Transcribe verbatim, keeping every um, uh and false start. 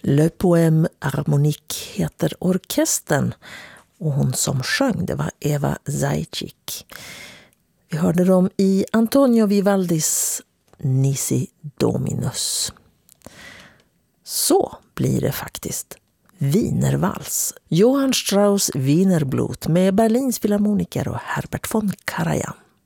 Le Poème Harmonique heter orkestern, och hon som sjöng det var Eva Zajcik. Vi hörde dem i Antonio Vivaldis Nisi Dominus. Så blir det faktiskt Wienervals. Johann Strauss Wienerblut med Berlins filharmoniker och Herbert von Karajan.